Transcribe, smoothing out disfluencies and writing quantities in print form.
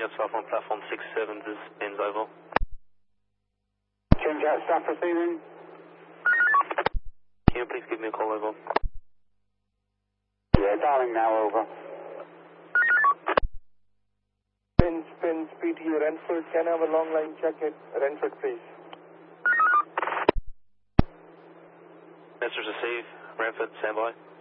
yourself on platform 67, this is Ben's over. Change out staff receiving. Can you please give me a call over? Yeah, dialing now over. Ben's PT Renford, can I have a long line check at Renford, please? Message received, Renford, standby.